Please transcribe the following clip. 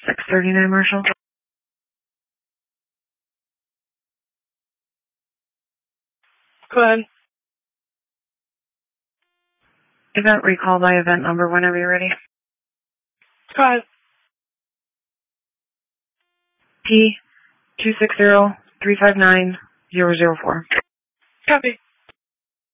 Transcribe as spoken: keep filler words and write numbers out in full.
six thirty-nine Marshall. Go ahead. Event recall by event number whenever you're ready. Go ahead. P two six zero three five nine zero zero four. Copy.